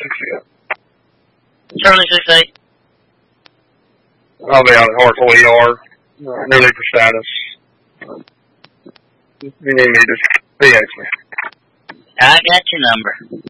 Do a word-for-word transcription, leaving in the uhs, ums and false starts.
sixty-eight. Charlie sixty-eight. I'll be out at Hartsville E R, uh, nearly for status. If you need me, just P H me. I got your number.